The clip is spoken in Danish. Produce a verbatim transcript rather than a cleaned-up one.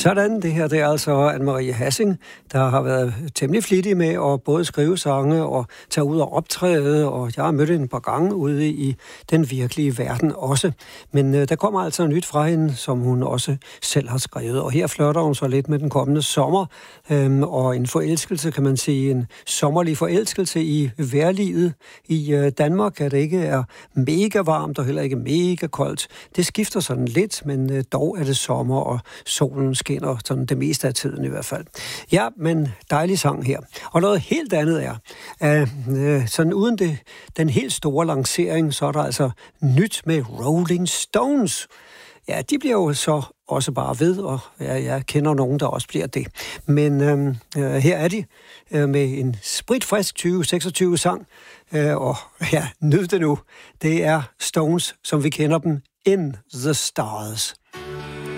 Sådan, det her det er altså Anne-Marie Hassing, der har været temmelig flittig med at både skrive sange og tage ud og optræde, og jeg har mødt hende et par gange ude i den virkelige verden også. Men øh, der kommer altså nyt fra hende, som hun også selv har skrevet, og her flirter hun så lidt med den kommende sommer, øhm, og en forelskelse, kan man sige, en sommerlig forelskelse i vejrlivet. I øh, Danmark, at det ikke er mega varmt og heller ikke mega koldt. Det skifter sådan lidt, men øh, dog er det sommer, og solen skinner sådan det meste af tiden i hvert fald. Ja, men dejlig sang her. Og noget helt andet er, at øh, sådan uden det, den helt store lancering, så er der altså nyt med Rolling Stones. Ja, de bliver jo så også bare ved, og ja, jeg kender nogen, der også bliver det. Men øh, øh, her er de øh, med en spritfrisk tyve seksogtyve sang, øh, og ja, nyd det nu. Det er Stones, som vi kender dem, In the Stars.